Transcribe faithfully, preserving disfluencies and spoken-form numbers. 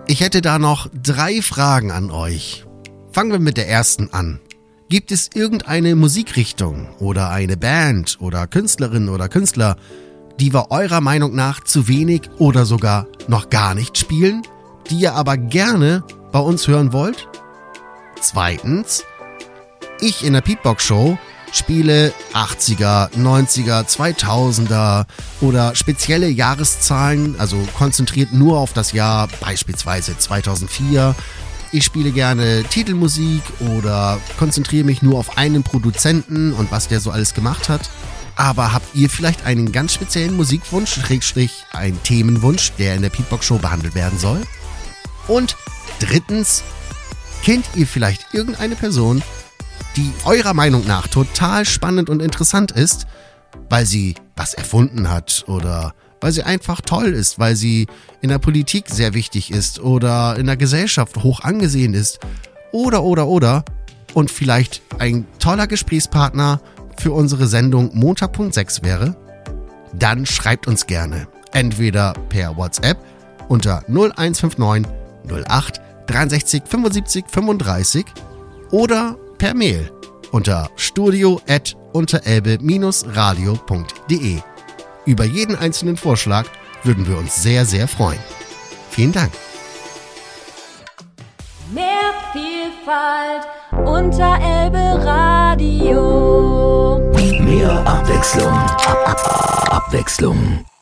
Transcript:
Ich hätte da noch drei Fragen an euch. Fangen wir mit der ersten an. Gibt es irgendeine Musikrichtung oder eine Band oder Künstlerin oder Künstler, die wir eurer Meinung nach zu wenig oder sogar noch gar nicht spielen, die ihr aber gerne bei uns hören wollt? Zweitens, ich in der Beatbox Show spiele achtziger, neunziger, zweitausender oder spezielle Jahreszahlen, also konzentriert nur auf das Jahr, beispielsweise zweitausendvier. Ich spiele gerne Titelmusik oder konzentriere mich nur auf einen Produzenten und was der so alles gemacht hat. Aber habt ihr vielleicht einen ganz speziellen Musikwunsch, Schrägstrich einen Themenwunsch, der in der Beatbox Show behandelt werden soll? Und drittens, kennt ihr vielleicht irgendeine Person, die eurer Meinung nach total spannend und interessant ist, weil sie was erfunden hat oder weil sie einfach toll ist, weil sie in der Politik sehr wichtig ist oder in der Gesellschaft hoch angesehen ist oder, oder, oder und vielleicht ein toller Gesprächspartner für unsere Sendung Montag Punkt sechs wäre? Dann schreibt uns gerne, entweder per WhatsApp unter null eins fünf neun null acht dreiundsechzig fünfundsiebzig fünfunddreißig oder per Mail unter studio at unterelbe radio punkt de. Über jeden einzelnen Vorschlag würden wir uns sehr, sehr freuen. Vielen Dank. Mehr Vielfalt Unterelbe Radio. Mehr Abwechslung. Ab, ab, Abwechslung.